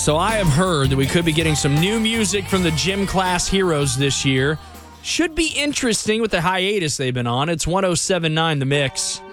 So I have heard that we could be getting some new music from the Gym Class Heroes this year. Should be interesting with the hiatus they've been on. It's 107.9 The Mix.